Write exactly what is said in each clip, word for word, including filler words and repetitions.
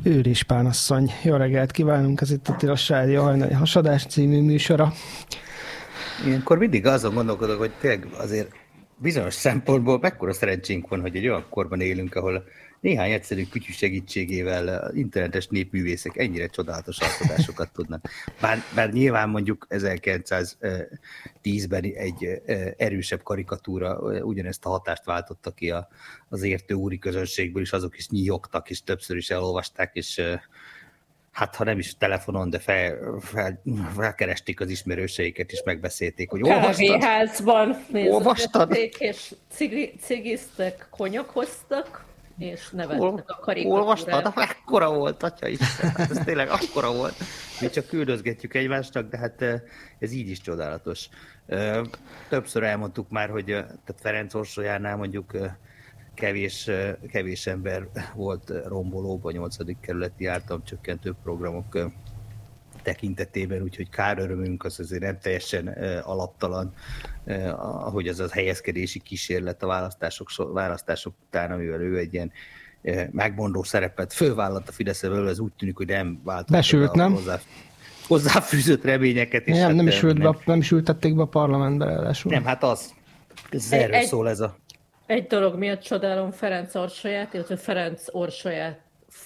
Őrispán asszony, jó reggelt kívánunk, ez itt a Tilos Rádió hajnali hasadás című műsora. Ilyenkor mindig azon gondolkodok, hogy tényleg azért bizonyos szempontból mekkora szerencsénk van, hogy egy olyan korban élünk, ahol néhány egyszerű kütyű segítségével internetes népművészek ennyire csodálatos alkotásokat tudnak. Bár, bár nyilván mondjuk ezerkilencszáztízben egy erősebb karikatúra ugyanezt a hatást váltotta ki az értő úri közönségből, és azok is nyíjogtak, és többször is elolvasták, és hát ha nem is telefonon, de fel, fel, felkeresték az ismerőseiket, és megbeszélték, hogy olvastad? Kávéházban olvastad? És cigi, cigiztek, konyakoztak, és nevettek Ol, a karikatúrát. Olvastad? Akkora volt, atya Isten, hát ez tényleg akkora volt. Mi csak küldözgetjük egymásnak, de hát ez így is csodálatos. Többször elmondtuk már, hogy tehát Ferenc Orsolyánál mondjuk kevés, kevés ember volt rombolóban, nyolcadik kerületi ártalomcsökkentő programok tekintetében, úgyhogy kár örömünk az azért nem teljesen alaptalan, ahogy az a helyezkedési kísérlet a választások, választások után, amivel ő egy ilyen megmondó szerepet fölvállalt a Fideszből, ez úgy tűnik, hogy nem változott. Besült, nem? Hozzá, hozzáfűzött reményeket. És nem, hát nem, is ült nem, be, nem is ültették be a parlamentbe ráadásul. Nem, hát az. Ez erről egy, szól ez a... Egy dolog miatt csodálom Ferenc Orsolyát, illetve Ferenc Orsolyát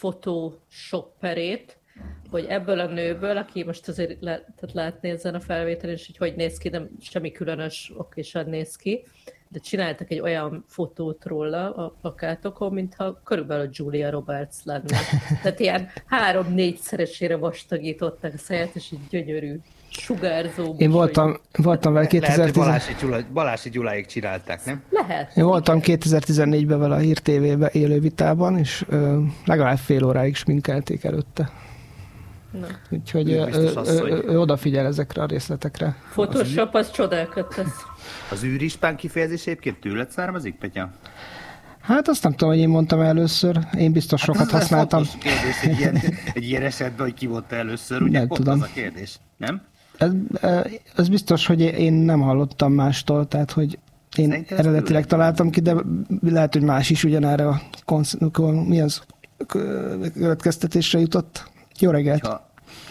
photoshopperét, hogy ebből a nőből, aki most azért le, tehát látni ezen a felvételen is, hogy hogy néz ki, nem semmi különös okésan néz ki, de csináltak egy olyan fotót róla a plakátokon, mintha körülbelül Julia Roberts lenne. Tehát ilyen három-négyszeresére vastagították a száját, és így gyönyörű, sugárzó. Én voltam, voltam vele kétezer-tizennégyben. Lehet, Balási Gyuláig csinálták, nem? Lehet. Én voltam kétezer-tizennégyben vele a Hír té vébe élő vitában, és ö, legalább fél óráig sminkelték előtte. Na. Úgyhogy ő, ő, ő, ő, ő odafigyel ezekre a részletekre. Photoshop az csodákat tesz. Az űrispán kifejezés egyébként tőled származik, Petya? Hát azt nem tudom, hogy én mondtam először. Én biztos sokat hát használtam. Ez kérdés egy ilyen, egy ilyen esetben, hogy ki mondta először, ugye? Nem Pont tudom. Az a kérdés, nem? Ez, ez biztos, hogy én nem hallottam mástól, tehát hogy én Szerintem eredetileg találtam ki, de lehet, hogy más is ugyanerre a konsz... mi az következtetésre jutott. Jó reggelt! Ha...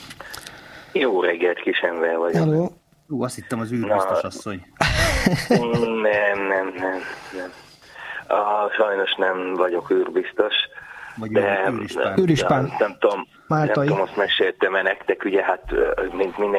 Jó reggelt, Kisember vagyok. Hello. Ú, azt hittem az űrbiztos asszony. Nem, nem, nem, nem. Ah, sajnos nem vagyok űrbiztos. Vagy de űrispán. űrispán. Nem, nem tudom, nem tudom, azt meséltem-e nektek, ugye hát, mint minden